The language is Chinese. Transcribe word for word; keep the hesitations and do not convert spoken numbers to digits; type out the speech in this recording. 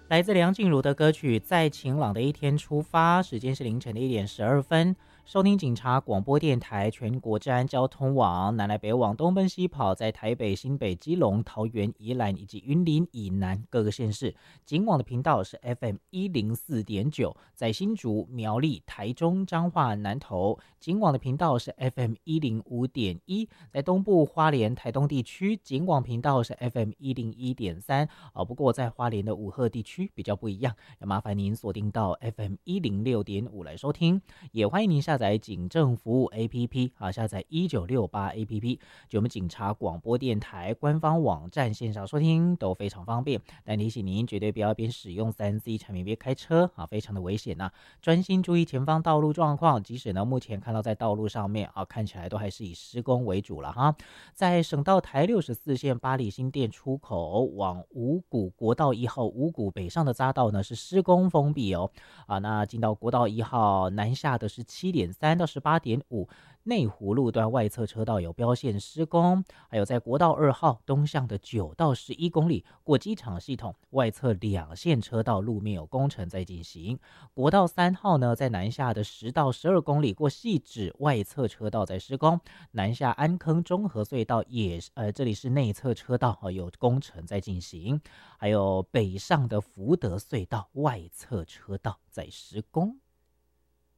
来自梁静茹的歌曲《在晴朗的一天出发》，时间是凌晨的一点十二分。收听警察广播电台全国治安交通网，南来北往，东奔西跑，在台北、新北、基隆、桃园、宜兰以及云林以南各个县市，警网的频道是 F M 一零四点九，在新竹、苗栗、台中、彰化、南投，警网的频道是 F M 一零五点一，在东部花莲、台东地区，警网频道是 F M 一零一点三。哦，不过在花莲的武鹤地区比较不一样，要麻烦您锁定到 F M 一零六点五来收听，也欢迎您下载警政服务 A P P 啊，下载一九六八 A P P， 就我们警察广播电台官方网站线上收听都非常方便。但提醒您绝对不要边使用 三 C 产品边开车啊，非常的危险呐、啊，专心注意前方道路状况。即使呢目前看到在道路上面啊，看起来都还是以施工为主了哈。在省道台六十四线八里新店出口往五股国道一号五股北上的匝道呢是施工封闭哦，啊，那进到国道一号南下的是七点三到十八点五，内湖路段外侧车道有标线施工，还有在国道二号东向的九到十一公里过机场系统外侧两线车道路面有工程在进行，国道三号呢在南下的十到十二公里过汐止外侧车道在施工，南下安坑中和隧道也呃这里是内侧车道、呃、有工程在进行，还有北上的福德隧道外侧车道在施工。